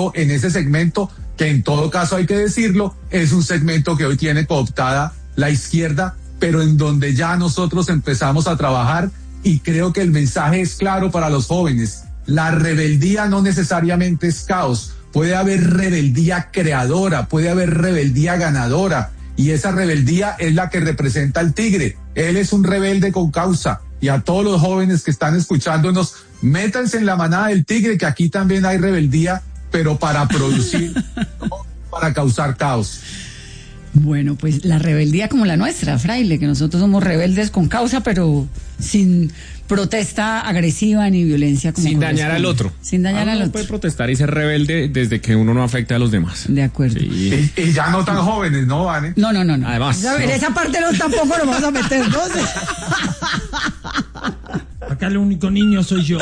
pensando en ese segmento, que en todo caso hay que decirlo, es un segmento que hoy tiene cooptada la izquierda, pero en donde ya nosotros empezamos a trabajar, y creo que el mensaje es claro para los jóvenes. La rebeldía no necesariamente es caos, puede haber rebeldía creadora, puede haber rebeldía ganadora, y esa rebeldía es la que representa al tigre. Él es un rebelde con causa, y a todos los jóvenes que están escuchándonos, métanse en la manada del tigre, que aquí también hay rebeldía, pero para producir, no para causar caos. Bueno, pues la rebeldía como la nuestra, Fraile, que nosotros somos rebeldes con causa, pero sin protesta agresiva ni violencia. Como sin dañar al otro. Sin dañar al otro. Uno puede protestar y ser rebelde desde que uno no afecte a los demás. De acuerdo. Sí. Y ya no tan jóvenes, ¿no, Vane? No. Además. En esa parte tampoco nos vamos a meter, ¿no? Acá el único niño soy yo.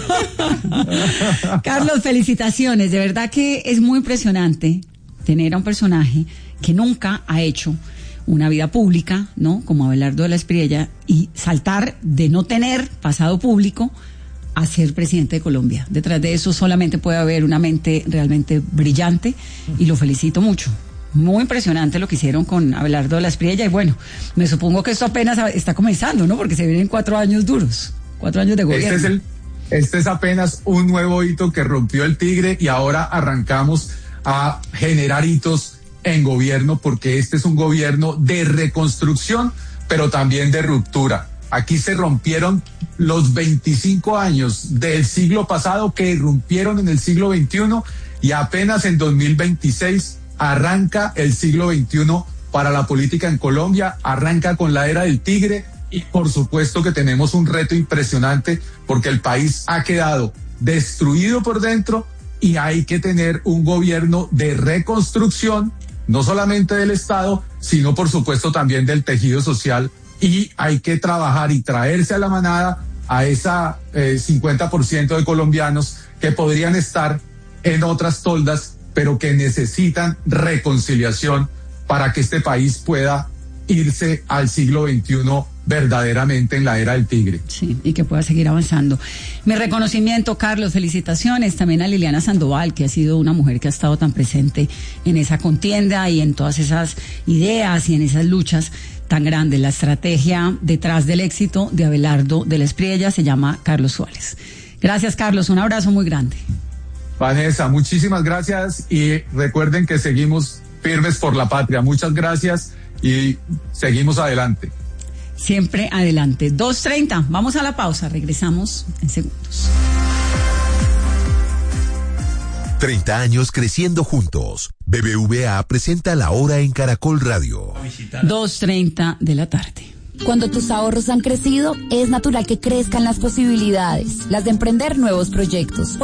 Carlos, felicitaciones. De verdad que es muy impresionante tener a un personaje que nunca ha hecho una vida pública, ¿no? Como Abelardo de la Espriella, y saltar de no tener pasado público a ser presidente de Colombia. Detrás de eso solamente puede haber una mente realmente brillante, y lo felicito mucho. Muy impresionante lo que hicieron con Abelardo de la Espriella, y bueno, me supongo que esto apenas está comenzando, ¿no? Porque se vienen 4 años duros, 4 años de gobierno. Este es apenas un nuevo hito que rompió el tigre, y ahora arrancamos a generar hitos en gobierno, porque este es un gobierno de reconstrucción, pero también de ruptura. Aquí se rompieron los 25 años del siglo pasado, que irrumpieron en el siglo XXI, y apenas en 2026 arranca el siglo XXI para la política en Colombia, arranca con la era del tigre, y por supuesto que tenemos un reto impresionante, porque el país ha quedado destruido por dentro, y hay que tener un gobierno de reconstrucción, no solamente del Estado, sino por supuesto también del tejido social, y hay que trabajar y traerse a la manada a esa 50% de colombianos que podrían estar en otras toldas, pero que necesitan reconciliación para que este país pueda irse al siglo XXI verdaderamente en la era del tigre. Sí, y que pueda seguir avanzando. Mi reconocimiento, Carlos, felicitaciones también a Liliana Sandoval, que ha sido una mujer que ha estado tan presente en esa contienda y en todas esas ideas y en esas luchas tan grandes. La estrategia detrás del éxito de Abelardo de la Espriella se llama Carlos Suárez. Gracias, Carlos, un abrazo muy grande. Vanessa, muchísimas gracias, y recuerden que seguimos firmes por la patria. Muchas gracias y seguimos adelante. Siempre adelante. 2:30, vamos a la pausa, regresamos en segundos. 30 años creciendo juntos. BBVA presenta La Hora en Caracol Radio. 2:30 de la tarde. Cuando tus ahorros han crecido, es natural que crezcan las posibilidades, las de emprender nuevos proyectos.